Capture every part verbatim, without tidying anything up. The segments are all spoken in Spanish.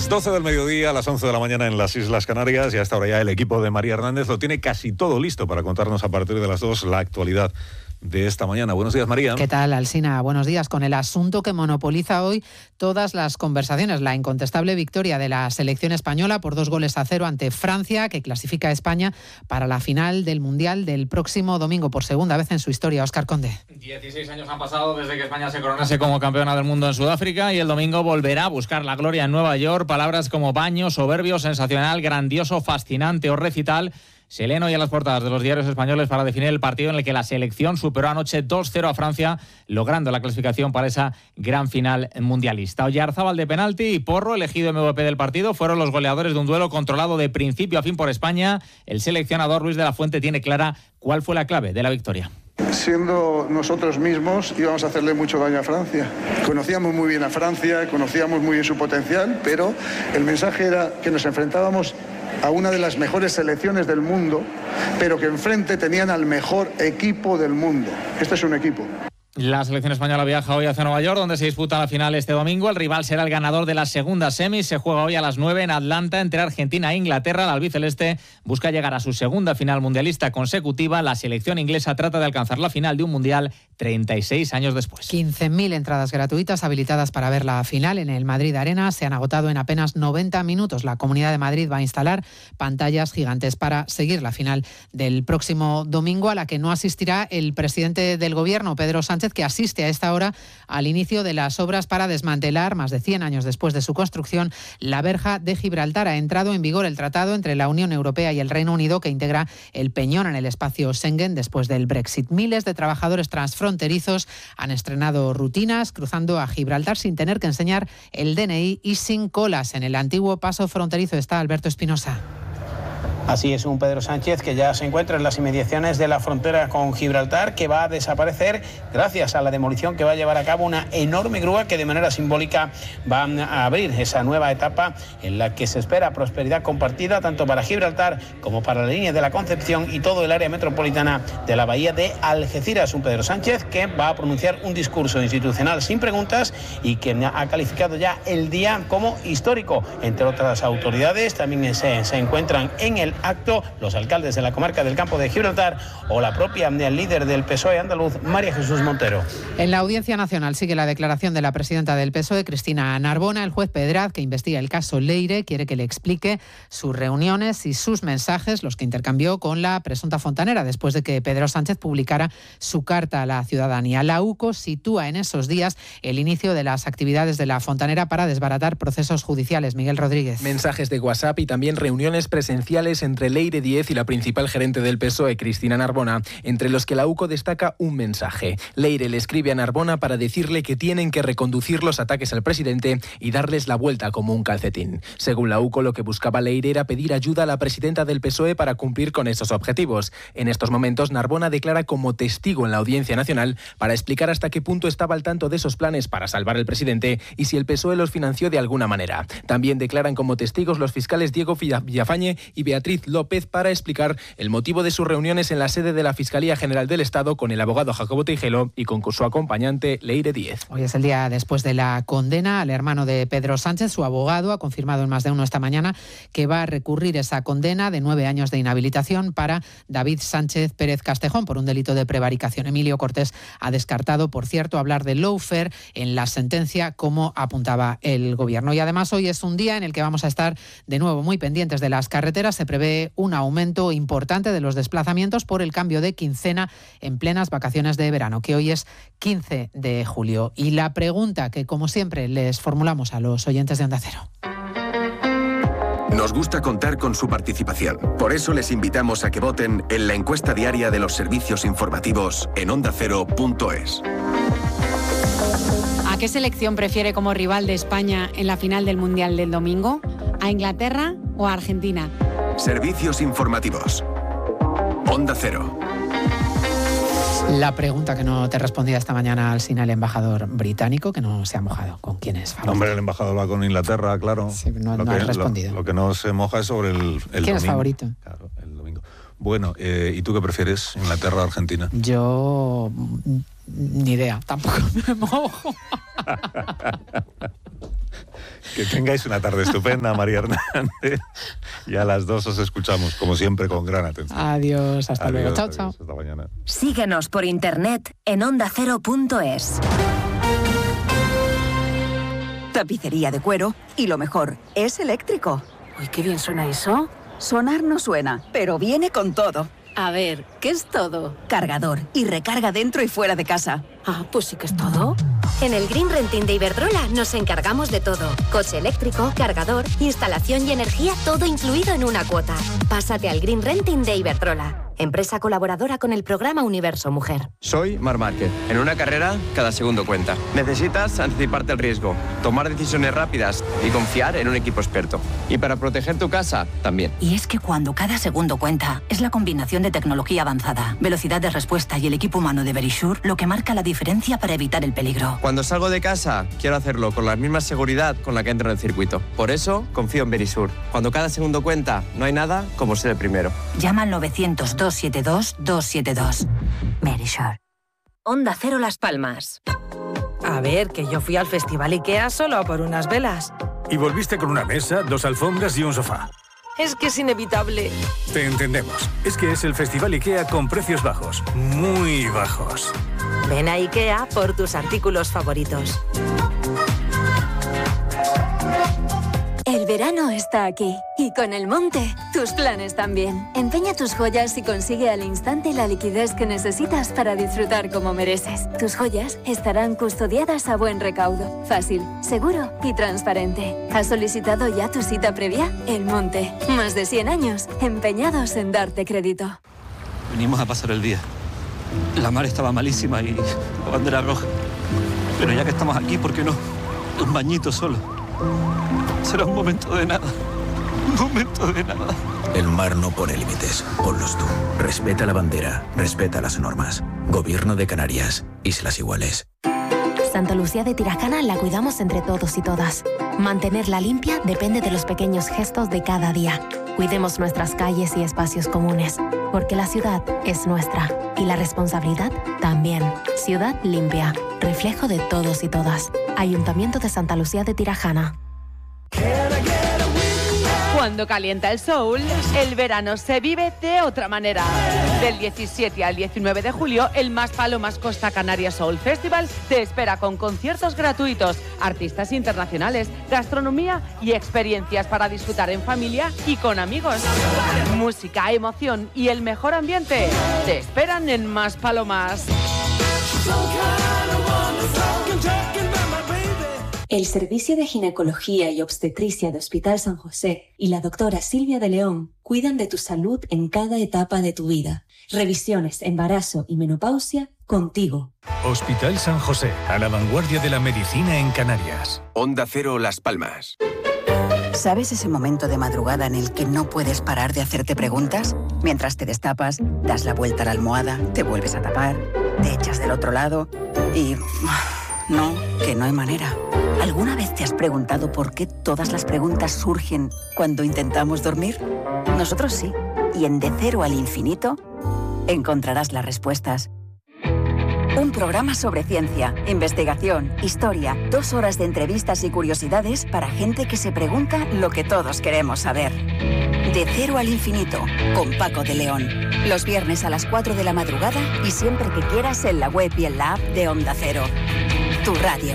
doce del mediodía, a las once de la mañana en las Islas Canarias, y hasta ahora ya el equipo de María Hernández lo tiene casi todo listo para contarnos a partir de las dos la actualidad de esta mañana. Buenos días, María. ¿Qué tal, Alsina? Buenos días. Con el asunto que monopoliza hoy todas las conversaciones, la incontestable victoria de la selección española por dos goles a cero ante Francia, que clasifica a España para la final del Mundial del próximo domingo, por segunda vez en su historia. Óscar Conde. dieciséis años han pasado desde que España se coronase como campeona del mundo en Sudáfrica, y el domingo volverá a buscar la gloria en Nueva York. Palabras como baño, soberbio, sensacional, grandioso, fascinante o recital se leen hoy en las portadas de los diarios españoles para definir el partido en el que la selección superó anoche dos cero a Francia, logrando la clasificación para esa gran final mundialista. Oyarzábal de penalti y Porro, elegido M V P del partido, fueron los goleadores de un duelo controlado de principio a fin por España. El seleccionador Luis de la Fuente tiene clara cuál fue la clave de la victoria. Siendo nosotros mismos íbamos a hacerle mucho daño a Francia. Conocíamos muy bien a Francia, conocíamos muy bien su potencial, pero el mensaje era que nos enfrentábamos a una de las mejores selecciones del mundo, pero que enfrente tenían al mejor equipo del mundo. Este es un equipo. La selección española viaja hoy hacia Nueva York, donde se disputa la final este domingo. El rival será el ganador de la segunda semi. Se juega hoy a las nueve en Atlanta entre Argentina e Inglaterra. La albiceleste busca llegar a su segunda final mundialista consecutiva. La selección inglesa trata de alcanzar la final de un mundial treinta y seis años después. quince mil entradas gratuitas habilitadas para ver la final en el Madrid Arena se han agotado en apenas noventa minutos. La Comunidad de Madrid va a instalar pantallas gigantes para seguir la final del próximo domingo, a la que no asistirá el presidente del Gobierno, Pedro Sánchez, que asiste a esta hora al inicio de las obras para desmantelar, más de cien años después de su construcción, la verja de Gibraltar. Ha entrado en vigor el tratado entre la Unión Europea y el Reino Unido que integra el peñón en el espacio Schengen después del Brexit. Miles de trabajadores transfronterizos han estrenado rutinas cruzando a Gibraltar sin tener que enseñar el D N I y sin colas. En el antiguo paso fronterizo está Alberto Espinosa. Así es, un Pedro Sánchez que ya se encuentra en las inmediaciones de la frontera con Gibraltar, que va a desaparecer gracias a la demolición que va a llevar a cabo una enorme grúa que de manera simbólica va a abrir esa nueva etapa en la que se espera prosperidad compartida tanto para Gibraltar como para la línea de la Concepción y todo el área metropolitana de la bahía de Algeciras. Un Pedro Sánchez que va a pronunciar un discurso institucional sin preguntas y que ha calificado ya el día como histórico. Entre otras autoridades también se, se encuentran en el acto los alcaldes de la comarca del Campo de Gibraltar o la propia líder del P S O E andaluz, María Jesús Montero. En la Audiencia Nacional sigue la declaración de la presidenta del P S O E, Cristina Narbona. El juez Pedraz, que investiga el caso Leire, quiere que le explique sus reuniones y sus mensajes, los que intercambió con la presunta fontanera, después de que Pedro Sánchez publicara su carta a la ciudadanía. La U C O sitúa en esos días el inicio de las actividades de la fontanera para desbaratar procesos judiciales. Miguel Rodríguez. Mensajes de WhatsApp y también reuniones presenciales entre Leire Díez y la principal gerente del P S O E, Cristina Narbona, entre los que la U C O destaca un mensaje. Leire le escribe a Narbona para decirle que tienen que reconducir los ataques al presidente y darles la vuelta como un calcetín. Según la U C O, lo que buscaba Leire era pedir ayuda a la presidenta del P S O E para cumplir con esos objetivos. En estos momentos, Narbona declara como testigo en la Audiencia Nacional para explicar hasta qué punto estaba al tanto de esos planes para salvar al presidente y si el P S O E los financió de alguna manera. También declaran como testigos los fiscales Diego Villafañe y Beatriz López para explicar el motivo de sus reuniones en la sede de la Fiscalía General del Estado con el abogado Jacobo Tejero y con su acompañante Leire Díez. Hoy es el día después de la condena al hermano de Pedro Sánchez. Su abogado ha confirmado en Más de Uno esta mañana que va a recurrir esa condena de nueve años de inhabilitación para David Sánchez Pérez Castejón por un delito de prevaricación. Emilio Cortés ha descartado, por cierto, hablar de lawfare en la sentencia, como apuntaba el Gobierno. Y además hoy es un día en el que vamos a estar de nuevo muy pendientes de las carreteras. Se prevé un aumento importante de los desplazamientos por el cambio de quincena en plenas vacaciones de verano, que hoy es quince de julio. Y la pregunta que, como siempre, les formulamos a los oyentes de Onda Cero. Nos gusta contar con su participación. Por eso les invitamos a que voten en la encuesta diaria de los servicios informativos en onda cero punto es. ¿A qué selección prefiere como rival de España en la final del Mundial del domingo? ¿A Inglaterra o a Argentina? Servicios informativos. Onda Cero. La pregunta que no te respondía esta mañana al Sina, el embajador británico, que no se ha mojado. ¿Con quién es favorito? Hombre, el embajador va con Inglaterra, claro. Sí, no, lo no que, has respondido. Lo, lo que no se moja es sobre el, el ¿Quién domingo. es favorito? Claro, el domingo. Bueno, eh, ¿y tú qué prefieres, Inglaterra o Argentina? Yo... ni idea, tampoco me mojo. Que tengáis una tarde estupenda, María Hernández. Y a las dos os escuchamos, como siempre, con gran atención. Adiós, hasta Adiós, luego. Chao, adiós, chao. Hasta mañana. Síguenos por internet en onda cero punto es. Tapicería de cuero y lo mejor, es eléctrico. Uy, qué bien suena eso. Sonar no suena, pero viene con todo. A ver, ¿qué es todo? Cargador y recarga dentro y fuera de casa. Ah, pues sí que es todo. En el Green Renting de Iberdrola nos encargamos de todo. Coche eléctrico, cargador, instalación y energía, todo incluido en una cuota. Pásate al Green Renting de Iberdrola, empresa colaboradora con el programa Universo Mujer. Soy Marc Márquez. En una carrera, cada segundo cuenta. Necesitas anticiparte al riesgo, tomar decisiones rápidas y confiar en un equipo experto. Y para proteger tu casa, también. Y es que cuando cada segundo cuenta, es la combinación de tecnología avanzada, velocidad de respuesta y el equipo humano de Verisure lo que marca la diferencia para evitar el peligro. Cuando salgo de casa, quiero hacerlo con la misma seguridad con la que entro en el circuito. Por eso, confío en Verisure. Cuando cada segundo cuenta, no hay nada como ser el primero. Llama al novecientos, doscientos setenta y dos, doscientos setenta y dos. Verisure. Onda Cero Las Palmas. A ver, que yo fui al Festival IKEA solo a por unas velas. Y volviste con una mesa, dos alfombras y un sofá. Es que es inevitable. Te entendemos. Es que es el Festival IKEA con precios bajos. Muy bajos. Ven a IKEA por tus artículos favoritos. El verano está aquí. Y con el monte, tus planes también. Empeña tus joyas y consigue al instante la liquidez que necesitas para disfrutar como mereces. Tus joyas estarán custodiadas a buen recaudo. Fácil, seguro y transparente. ¿Has solicitado ya tu cita previa? El monte. Más de cien años empeñados en darte crédito. Venimos a pasar el día. La mar estaba malísima y la bandera roja. Pero ya que estamos aquí, ¿por qué no? Un bañito solo. Será un momento de nada. Un momento de nada. El mar no pone límites. Ponlos tú. Respeta la bandera. Respeta las normas. Gobierno de Canarias. Islas Iguales. Santa Lucía de Tirajana la cuidamos entre todos y todas. Mantenerla limpia depende de los pequeños gestos de cada día. Cuidemos nuestras calles y espacios comunes, porque la ciudad es nuestra y la responsabilidad también. Ciudad limpia, reflejo de todos y todas. Ayuntamiento de Santa Lucía de Tirajana. Cuando calienta el sol, el verano se vive de otra manera. Del diecisiete al diecinueve de julio, el Más Palomas Costa Canaria Soul Festival te espera con conciertos gratuitos, artistas internacionales, gastronomía y experiencias para disfrutar en familia y con amigos. Música, emoción y el mejor ambiente te esperan en Más Palomas. El Servicio de Ginecología y Obstetricia de Hospital San José y la doctora Silvia de León cuidan de tu salud en cada etapa de tu vida. Revisiones, embarazo y menopausia contigo. Hospital San José, a la vanguardia de la medicina en Canarias. Onda Cero Las Palmas. ¿Sabes ese momento de madrugada en el que no puedes parar de hacerte preguntas? Mientras te destapas, das la vuelta a la almohada, te vuelves a tapar, te echas del otro lado y... No, que no hay manera. ¿Alguna vez te has preguntado por qué todas las preguntas surgen cuando intentamos dormir? Nosotros sí. Y en De Cero al Infinito encontrarás las respuestas. Un programa sobre ciencia, investigación, historia, dos horas de entrevistas y curiosidades para gente que se pregunta lo que todos queremos saber. De Cero al Infinito, con Paco de León. Los viernes a las cuatro de la madrugada y siempre que quieras en la web y en la app de Onda Cero. Tu radio.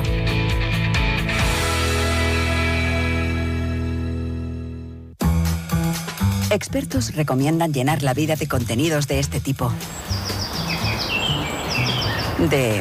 Expertos recomiendan llenar la vida de contenidos de este tipo. De...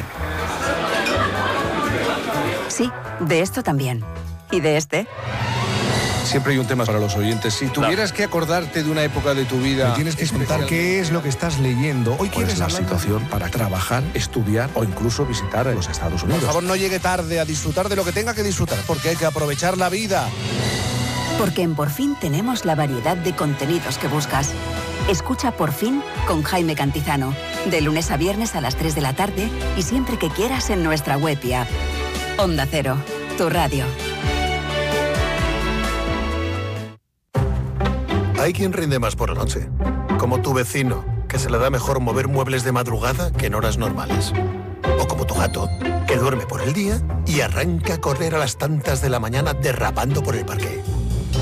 Sí, de esto también. ¿Y de este? Siempre hay un tema para los oyentes. Si tuvieras que acordarte de una época de tu vida... Me tienes que contar qué es lo que estás leyendo. Hoy quieres la hablar situación para trabajar, estudiar o incluso visitar los Estados Unidos. Por favor, no llegue tarde a disfrutar de lo que tenga que disfrutar, porque hay que aprovechar la vida. Porque en Por Fin tenemos la variedad de contenidos que buscas. Escucha Por Fin con Jaime Cantizano, de lunes a viernes a las tres de la tarde y siempre que quieras en nuestra web y app. Onda Cero, tu radio. Hay quien rinde más por la noche, como tu vecino, que se le da mejor mover muebles de madrugada que en horas normales. O como tu gato, que duerme por el día y arranca a correr a las tantas de la mañana derrapando por el parque.